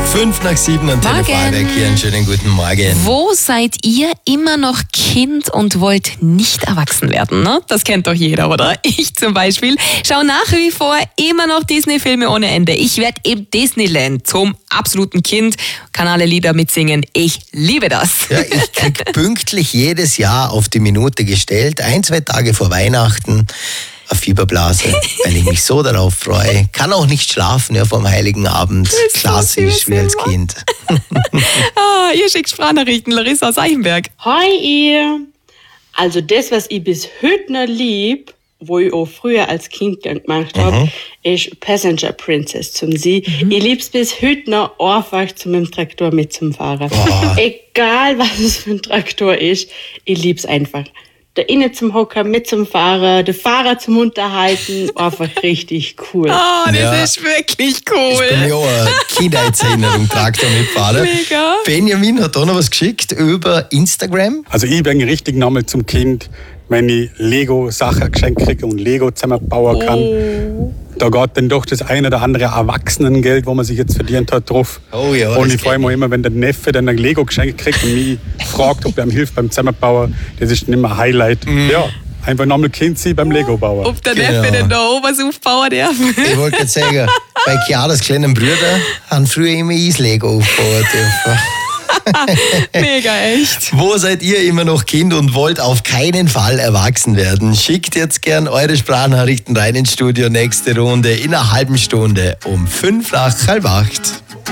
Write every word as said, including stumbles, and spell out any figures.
Fünf nach sieben an Telefonwerk hier. Einen schönen guten Morgen. Wo seid ihr immer noch Kind und wollt nicht erwachsen werden? Ne? Das kennt doch jeder, oder? Ich zum Beispiel schaue nach wie vor immer noch Disney-Filme ohne Ende. Ich werde im Disneyland zum absoluten Kind, kann alle Lieder mitsingen. Ich liebe das. Ja, ich krieg pünktlich jedes Jahr auf die Minute gestellt, ein, zwei Tage vor Weihnachten, eine Fieberblase, weil ich mich so darauf freue. Kann auch nicht schlafen, ja, vom Heiligen Abend. Klassisch wie als Kind. Ah, ihr schickt Sprachnachrichten, Larissa aus Eichenberg. Hi ihr! Also das, was ich bis heute noch lieb, wo ich auch früher als Kind gemacht habe, mhm. ist Passenger Princess zum Sie. Mhm. Ich lieb's bis heute noch einfach zu meinem Traktor mitzufahren. Oh. Egal, was es für ein Traktor ist, ich lieb's einfach. Da innen zum Hocker, mit zum Fahrer, der Fahrer zum Unterhalten, einfach richtig cool. Oh, das Ja. ist wirklich cool. Ich bin ja auch eine Kindheitserinnerung, Traktor mitfahren. Mega. Benjamin hat da noch was geschickt über Instagram. Also ich bin richtig nochmal zum Kind, wenn ich Lego-Sachen geschenkt kriege und Lego zusammenbauen kann. Oh. Da geht dann doch das eine oder andere Erwachsenengeld, wo man sich jetzt verdient hat, drauf. Oh ja, und das ich freue mich immer, wenn der Neffe dann ein Lego geschenkt kriegt und mich fragt, ob er ihm hilft beim Zusammenbauen. Das ist dann immer ein Highlight. Mhm. Ja, einfach nochmal Kind sein beim Lego-Bauen. Ob der Genau. Neffe denn da oben was aufbauen darf. Ich wollte gerade sagen, bei Chiaras kleinen Brüder haben früher immer ich das Lego aufbauen dürfen. Mega, echt. Wo seid ihr immer noch Kind und wollt auf keinen Fall erwachsen werden? Schickt jetzt gern eure Sprachnachrichten rein ins Studio. Nächste Runde in einer halben Stunde um fünf nach halb acht.